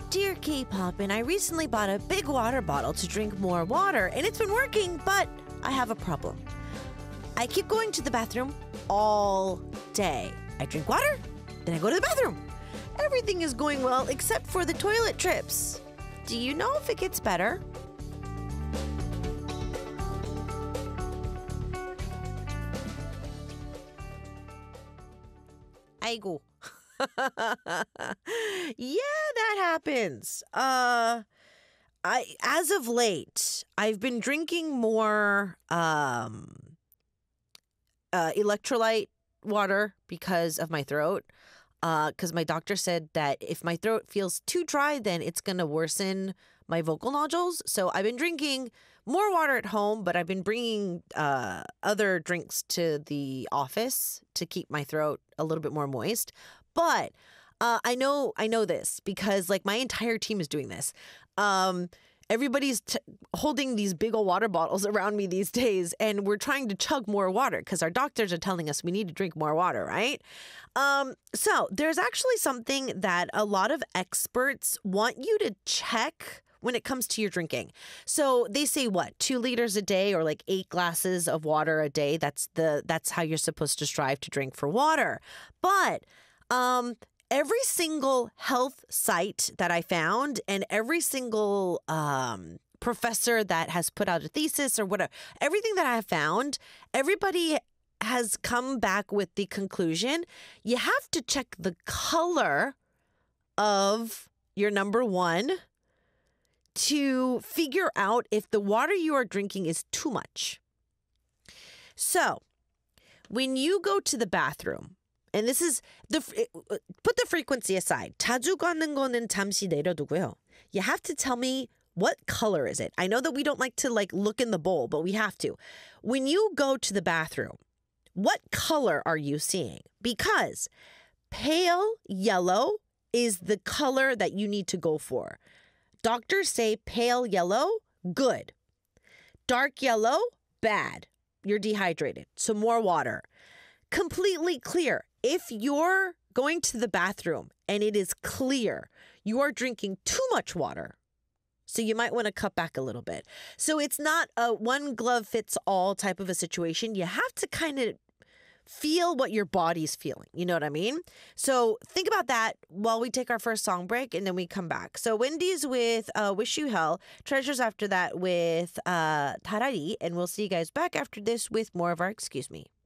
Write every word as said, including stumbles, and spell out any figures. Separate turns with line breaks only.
Dear K-pop, and I recently bought a big water bottle to drink more water, and it's been working, but I have a problem. I keep going to the bathroom all day. I drink water, then I go to the bathroom. Everything is going well except for the toilet trips. Do you know if it gets better? 아이고. Yeah, that happens. Uh, I as of late, I've been drinking more um, uh, electrolyte water because of my throat. Because uh, my doctor said that if my throat feels too dry, then it's going to worsen my vocal nodules. So I've been drinking more water at home, but I've been bringing uh, other drinks to the office to keep my throat a little bit more moist. But uh, I know I know this because like my entire team is doing this. Um, everybody's t- holding these big old water bottles around me these days, and we're trying to chug more water because our doctors are telling us we need to drink more water, right? Um, so there's actually something that a lot of experts want you to check when it comes to your drinking. So they say what, two liters a day or like eight glasses of water a day. That's the that's how you're supposed to strive to drink for water. But um, every single health site that I found and every single um, professor that has put out a thesis or whatever, everything that I have found, everybody has come back with the conclusion you have to check the color of your number one to figure out if the water you are drinking is too much. So when you go to the bathroom, and this is the put the frequency aside. 자주 가는 거는 잠시 내려두고요. You have to tell me what color is it. I know that we don't like to like look in the bowl, but we have to. When you go to the bathroom, what color are you seeing? Because pale yellow is the color that you need to go for. Doctors say pale yellow, good. Dark yellow, bad. You're dehydrated. So more water. Completely clear. If you're going to the bathroom and it is clear you are drinking too much water, so you might want to cut back a little bit. So it's not a one glove fits all type of a situation. You have to kind of feel what your body's feeling. You know what I mean? So think about that while we take our first song break and then we come back. So Wendy's with uh, Wish You Hell. Treasures after that with uh, Tarari. And we'll see you guys back after this with more of our Excuse Me.